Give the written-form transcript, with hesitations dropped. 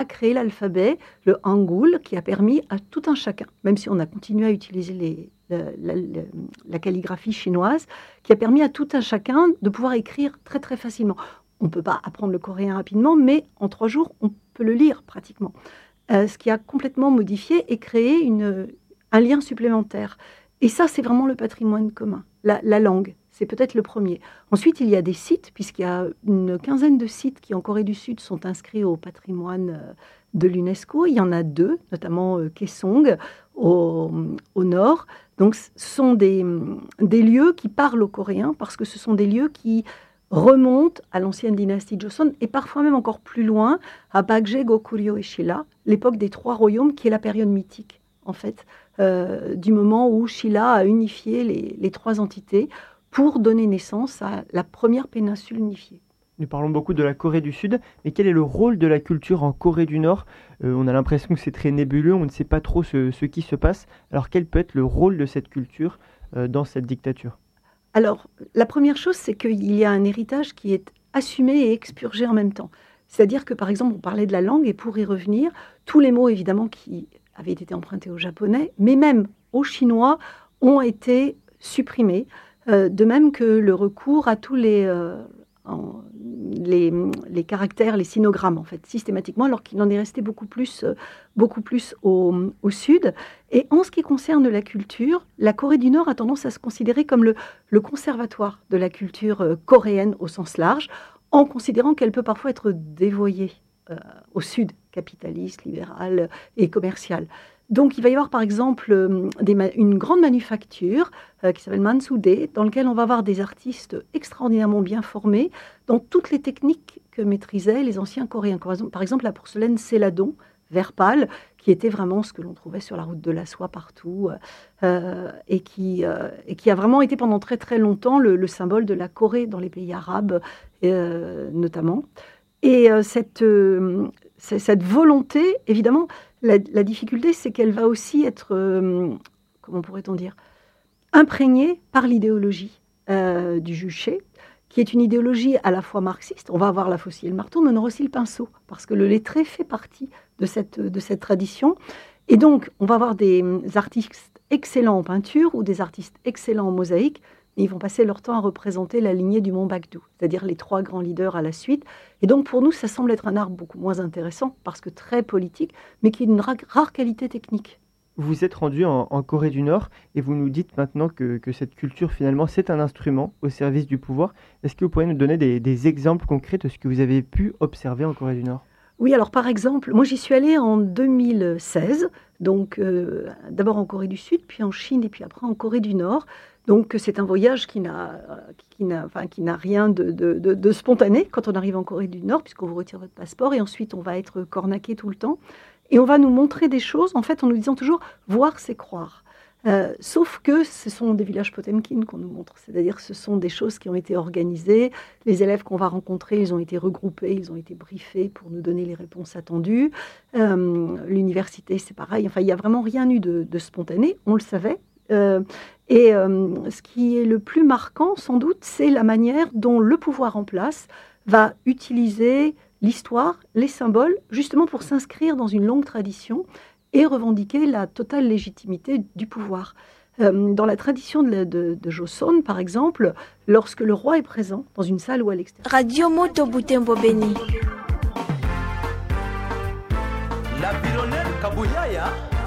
a créé l'alphabet, le Hangul, qui a permis à tout un chacun, même si on a continué à utiliser la calligraphie chinoise, qui a permis à tout un chacun de pouvoir écrire très très facilement. On ne peut pas apprendre le coréen rapidement, mais en 3 jours, on peut le lire pratiquement. Ce qui a complètement modifié et créé un lien supplémentaire. Et ça, c'est vraiment le patrimoine commun, la langue. C'est peut-être le premier. Ensuite, il y a des sites, puisqu'il y a une quinzaine de sites qui, en Corée du Sud, sont inscrits au patrimoine de l'UNESCO. Il y en a 2, notamment Kaesong, au nord. Donc, ce sont des lieux qui parlent aux Coréens, parce que ce sont des lieux qui remontent à l'ancienne dynastie Joseon, et parfois même encore plus loin, à Bakje, Goguryeo et Shilla, l'époque des 3 royaumes, qui est la période mythique, en fait, du moment où Shilla a unifié les 3 entités, pour donner naissance à la première péninsule unifiée. Nous parlons beaucoup de la Corée du Sud, mais quel est le rôle de la culture en Corée du Nord ? On a l'impression que c'est très nébuleux, on ne sait pas trop ce qui se passe. Alors quel peut être le rôle de cette culture dans cette dictature ? Alors, la première chose, c'est qu'il y a un héritage qui est assumé et expurgé en même temps. C'est-à-dire que, par exemple, on parlait de la langue, et pour y revenir, tous les mots, évidemment, qui avaient été empruntés au japonais, mais même au chinois, ont été supprimés. De même que le recours à tous les caractères, les sinogrammes, en fait, systématiquement, alors qu'il en est resté beaucoup plus au sud. Et en ce qui concerne la culture, la Corée du Nord a tendance à se considérer comme le conservatoire de la culture coréenne au sens large, en considérant qu'elle peut parfois être dévoyée au sud, capitaliste, libéral et commercial. Donc, il va y avoir, par exemple, une grande manufacture qui s'appelle Mansudae, dans laquelle on va avoir des artistes extraordinairement bien formés dans toutes les techniques que maîtrisaient les anciens Coréens. Par exemple, la porcelaine céladon, vert pâle, qui était vraiment ce que l'on trouvait sur la route de la soie partout, et qui a vraiment été pendant très très longtemps le symbole de la Corée dans les pays arabes, notamment. Et cette volonté, évidemment, la difficulté, c'est qu'elle va aussi être, comment pourrait-on dire, imprégnée par l'idéologie du juché, qui est une idéologie à la fois marxiste. On va avoir la faucille et le marteau, mais on aura aussi le pinceau, parce que le lettré fait partie de cette tradition. Et donc, on va avoir des artistes excellents en peinture ou des artistes excellents en mosaïque, mais ils vont passer leur temps à représenter la lignée du mont Bakdu, c'est-à-dire les 3 grands leaders à la suite. Et donc, pour nous, ça semble être un art beaucoup moins intéressant, parce que très politique, mais qui a une rare qualité technique. Vous vous êtes rendu en Corée du Nord et vous nous dites maintenant que cette culture, finalement, c'est un instrument au service du pouvoir. Est-ce que vous pourriez nous donner des exemples concrets de ce que vous avez pu observer en Corée du Nord ? Oui, alors par exemple, moi j'y suis allée en 2016, donc d'abord en Corée du Sud, puis en Chine et puis après en Corée du Nord. Donc c'est un voyage qui n'a rien de spontané quand on arrive en Corée du Nord, puisqu'on vous retire votre passeport et ensuite on va être cornaqué tout le temps. Et on va nous montrer des choses, en fait, en nous disant toujours « voir, c'est croire ». Sauf que ce sont des villages Potemkin qu'on nous montre, c'est-à-dire que ce sont des choses qui ont été organisées, les élèves qu'on va rencontrer, ils ont été regroupés, ils ont été briefés pour nous donner les réponses attendues, l'université c'est pareil, enfin il n'y a vraiment rien eu de spontané, on le savait, ce qui est le plus marquant sans doute, c'est la manière dont le pouvoir en place va utiliser l'histoire, les symboles, justement pour s'inscrire dans une longue tradition et revendiquer la totale légitimité du pouvoir. Dans la tradition de Joseon, par exemple, lorsque le roi est présent dans une salle ou à l'extérieur. Radio Moto Butembo Beni. La Bironelle Kabuyaya.